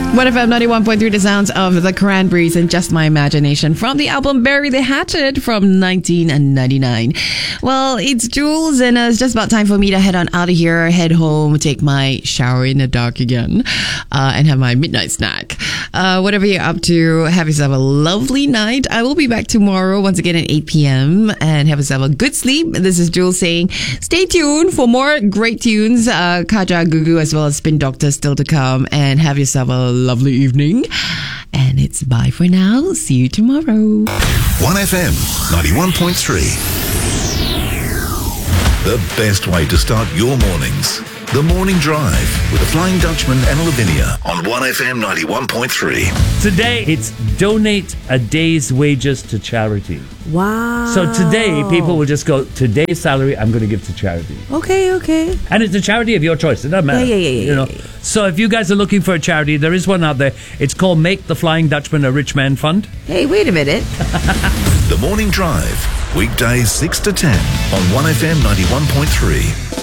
1FM 91.3, the sounds of the Cranberries and Just My Imagination from the album Bury the Hatchet from 1999. Well, it's Jules and it's just about time for me to head on out of here, head home, take my shower in the dark again, and have my midnight snack. Whatever you're up to, have yourself a lovely night. I will be back tomorrow once again at 8 p.m. and have yourself a good sleep. This is Jules saying stay tuned for more great tunes, Kaja Gugu as well as Spin Doctor still to come, and have yourself a lovely evening. And it's bye for now. See you tomorrow. 1FM 91.3. The best way to start your mornings. The Morning Drive with the Flying Dutchman and Lavinia on 1FM 91.3. Today, it's donate a day's wages to charity. Wow. So today, people will just go, today's salary, I'm going to give to charity. Okay. And it's a charity of your choice. It doesn't matter. Yeah. So if you guys are looking for a charity, there is one out there. It's called Make the Flying Dutchman a Rich Man Fund. Hey, wait a minute. The Morning Drive, weekdays 6 to 10 on 1FM 91.3.